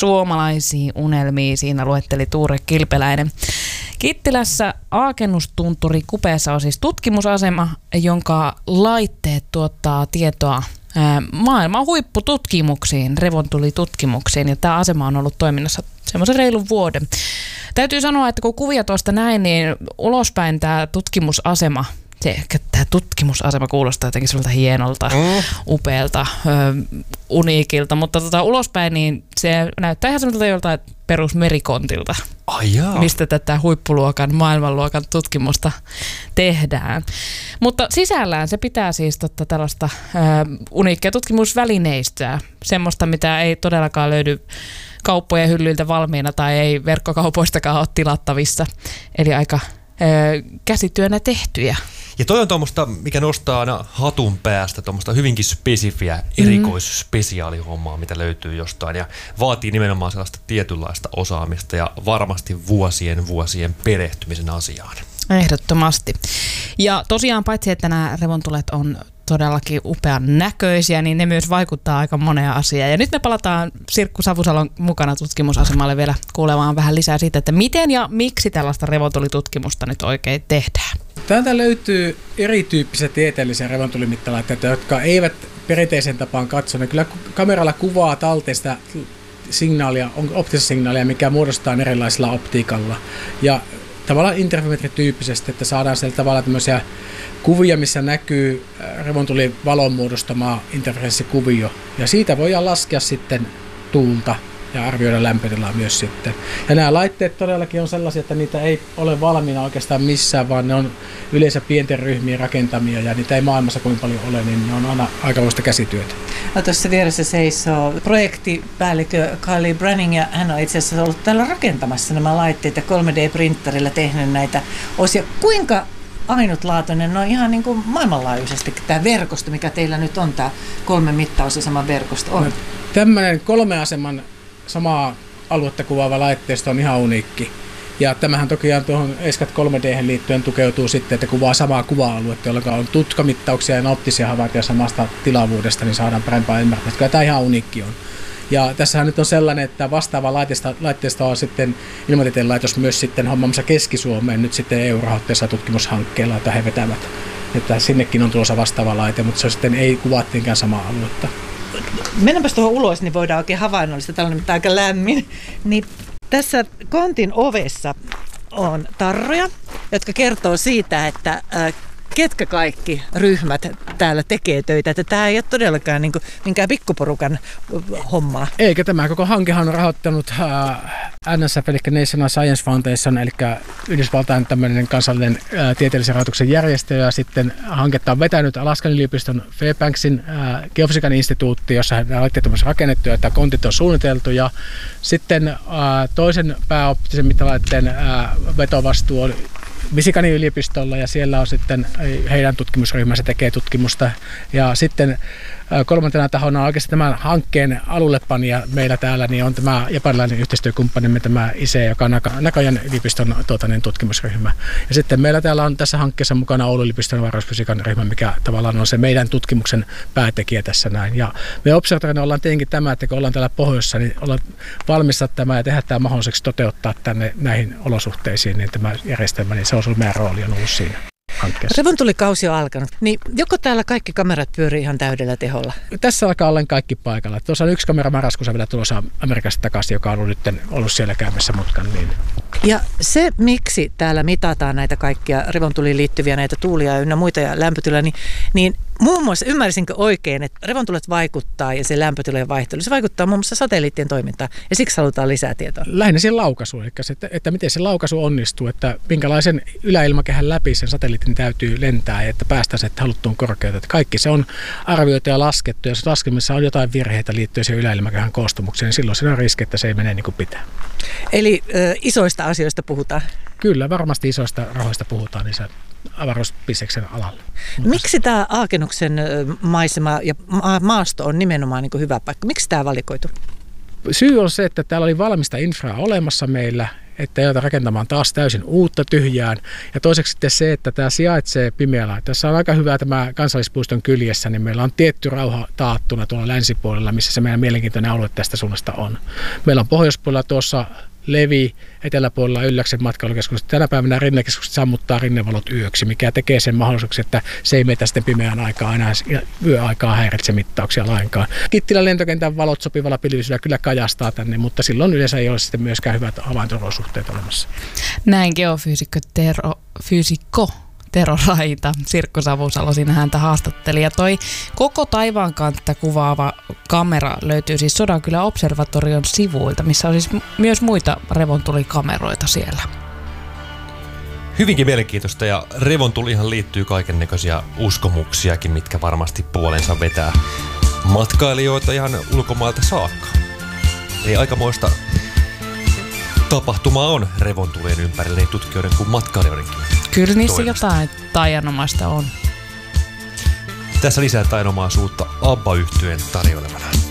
suomalaisiin unelmiin, siinä luetteli Tuure Kilpeläinen. Kittilässä Aakennustunturi kupeessa on siis tutkimusasema, jonka laitteet tuottaa tietoa maailman huippututkimuksiin, revontulitutkimuksiin, ja tämä asema on ollut toiminnassa semmoisen reilun vuoden. Täytyy sanoa, että kun kuvia tuosta näin, niin ulospäin tämä tutkimusasema, tämä tutkimusasema kuulostaa jotenkin sellaiselta hienolta, upealta, uniikilta, mutta ulospäin niin se näyttää ihan semmoilta joltain perusmerikontilta, mistä tätä huippuluokan, maailmanluokan tutkimusta tehdään. Mutta sisällään se pitää siis tällaista uniikkia tutkimusvälineistöä, semmoista, mitä ei todellakaan löydy kauppojen hyllyiltä valmiina tai ei verkkokaupoistakaan ole tilattavissa. Eli aika käsityönä tehtyjä. Ja toi on tuommoista, mikä nostaa aina hatun päästä, tuommoista hyvinkin spesifiä erikoisspesiaalihommaa, mitä löytyy jostain ja vaatii nimenomaan sellaista tietynlaista osaamista ja varmasti vuosien perehtymisen asiaan. Ehdottomasti. Ja tosiaan paitsi, että nämä revontulet on todellakin upean näköisiä, niin ne myös vaikuttaa aika moneen asiaan. Ja nyt me palataan Sirkku Savusalon mukana tutkimusasemalle vielä kuulemaan vähän lisää siitä, että miten ja miksi tällaista revontulitutkimusta nyt oikein tehdään. Täältä löytyy erityyppisiä tieteellisiä revontulimittalaitteita, jotka eivät perinteisen tapaan katso. Ne kyllä kameralla kuvaa talteista signaalia, optista signaalia, mikä muodostaa erilaisilla optiikalla. Ja tavallaan interferometrityyppisesti, että saadaan sieltä tavallaan tämmöisiä kuvia, missä näkyy revontulin muodostamaa interferenssikuvio. Ja siitä voidaan laskea sitten tuulta ja arvioida lämpötilaa myös sitten. Ja nämä laitteet todellakin on sellaisia, että niitä ei ole valmiina oikeastaan missään, vaan ne on yleensä pienten ryhmien rakentamia ja niitä ei maailmassa kovin paljon ole, niin ne on aina aikamoista käsityötä. No, tuossa vieressä seisoo projektipäällikkö Kylie Branning ja hän on itse asiassa ollut täällä rakentamassa nämä laitteet ja 3D-printerillä tehnyt näitä osia. Kuinka ainutlaatuinen on ihan niin kuin maailmanlaajuisesti tämä verkosto, mikä teillä nyt on, tämä 3 mittausasema verkosto on? No, tämmöinen 3 aseman samaa aluetta kuvaava laitteisto on ihan uniikki. Ja tämähän toki tuohon ESCAT 3D:hen liittyen tukeutuu sitten, että kuvaa samaa kuva-aluetta, jolloin on tutkamittauksia ja optisia havaintoja samasta tilavuudesta, niin saadaan parempaa ymmärrystä. Kyllä tämä ihan uniikki on. Ja tässähän nyt on sellainen, että vastaava laitteesta on sitten Ilmatieteen laitos myös sitten hommamassa Keski-Suomeen nyt sitten EU-rahoitteessa tutkimushankkeella, jota he vetävät. Että sinnekin on tulossa vastaava laite, mutta se sitten ei kuvattiinkään samaa aluetta. Mennäänpäs tuohon ulos, niin voidaan oikein havainnollista, tällainen mitä aika lämmin. Niin tässä kontin ovessa on tarroja, jotka kertoo siitä, että ketkä kaikki ryhmät täällä tekee töitä. Että tämä ei ole todellakaan niin kuin minkään pikkuporukan hommaa. Eikä, tämä koko hankehan on rahoittanut NSF, eli National Science Foundation, eli Yhdysvaltain tämmöinen kansallinen tieteellisen rahoituksen järjestö, ja sitten hanketta on vetänyt Alaskan yliopiston Fairbanksin geofysiikan instituutti, jossa nämä laitteet on rakennettu ja tämä kontit on suunniteltu, ja sitten toisen pääoptisen mittalaitteen vetovastuu on Michiganin yliopistolla, ja siellä on sitten heidän tutkimusryhmänsä tekee tutkimusta. Ja sitten kolmantena tahona on oikeastaan tämän hankkeen alullepanija meillä täällä, niin on tämä japanilainen yhteistyökumppanimme, tämä ISE, joka on Nakajan yliopiston tutkimusryhmä. Ja sitten meillä täällä on tässä hankkeessa mukana Oulun yliopiston avaruusfysiikan ryhmä, mikä tavallaan on se meidän tutkimuksen päätekijä tässä näin. Ja me observatorina ollaan tietenkin tämä, että kun ollaan täällä pohjoissa, niin ollaan valmistaa tämä ja tehdä tämä mahdolliseksi toteuttaa tänne näihin olosuhteisiin, niin tämä järjestelmä, niin se on meidän rooli on ollut siinä hankkeessa. Revontulikausi on alkanut, niin joko täällä kaikki kamerat pyörii ihan täydellä teholla? Tässä alkaa olla kaikki paikalla. Tuossa on yksi kamera marraskuussa vielä tulossa Amerikasta takaisin, joka on ollut siellä käymässä mutkan. Niin. Ja se, miksi täällä mitataan näitä kaikkia revontuliin liittyviä näitä tuulia ynnä muita ja lämpötilaa, niin muun muassa ymmärsinkö oikein, että revontulet vaikuttaa ja se lämpötilojen vaihtelu, se vaikuttaa muun muassa satelliittien toimintaan ja siksi halutaan lisää tietoa? Lähinnä siihen laukaisuun, eli se, että miten se laukaisu onnistuu, että minkälaisen yläilmakehän läpi sen satelliitin täytyy lentää ja että päästään se haluttuun korkeuteen. Kaikki se on arvioitu ja laskettu, ja jos laskemissa on jotain virheitä liittyen siihen yläilmakehän koostumukseen, niin silloin siinä on riski, että se ei mene niin kuin pitää. Eli isoista asioista puhutaan? Kyllä, varmasti isoista rahoista puhutaan niin avaruusbisneksen alalla. Miksi tämä Aakennuksen maisema ja maasto on nimenomaan niin kuin hyvä paikka? Miksi tämä valikoitu? Syy on se, että täällä oli valmista infraa olemassa meillä, että ei jouduta rakentamaan taas täysin uutta tyhjään. Ja toiseksi sitten se, että tämä sijaitsee pimeällä. Tässä on aika hyvä tämä kansallispuiston kyljessä, niin meillä on tietty rauha taattuna tuolla länsipuolella, missä se meidän mielenkiintoinen alue tästä suunnasta on. Meillä on pohjoispuolella tuossa Levi, eteläpuolella Ylläksen matkailukeskus. Tänä päivänä rinnekeskukset sammuttaa rinnevalot yöksi, mikä tekee sen mahdollisuuksi, että se ei meitä sitten pimeään aikaan enää yöaikaa häiritse mittauksia lainkaan. Kittilän lentokentän valot sopivalla pilvisyydellä kyllä kajastaa tänne, mutta silloin ei ole sitten myöskään hyvät havainto-olosuhteet olemassa. Näin geofyysikko Tero Raita, Sirkku Savusalo siinä häntä haastatteli. Ja toi koko taivaankantta kuvaava kamera löytyy siis Sodankylän observatorion sivuilta, missä on siis myös muita revontulikameroita siellä. Hyvinkin mielenkiintoista, ja revontulihan liittyy kaikennäköisiä uskomuksiakin, mitkä varmasti puolensa vetää matkailijoita ihan ulkomailta saakka. Ei aikamoista tapahtumaa on revontulien ympärillä niin tutkijoiden kuin matkailijoidenkin. Kyllä niissä jotain taianomaista on. Tässä lisää tainomaisuutta ABBA-yhtyeen tarjoilemana.